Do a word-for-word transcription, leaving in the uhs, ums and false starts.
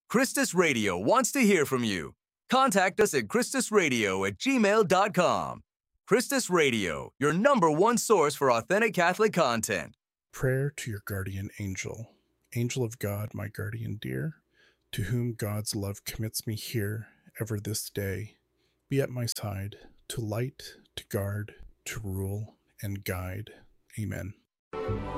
Christus Radio wants to hear from you. Contact us at christusradio at gmail dot com. Christus Radio, your number one source for authentic Catholic content. Prayer to your guardian angel. Angel of God, my guardian dear, to whom God's love commits me here, ever this day, be at my side, to light, to guard, to rule, and guide. Amen.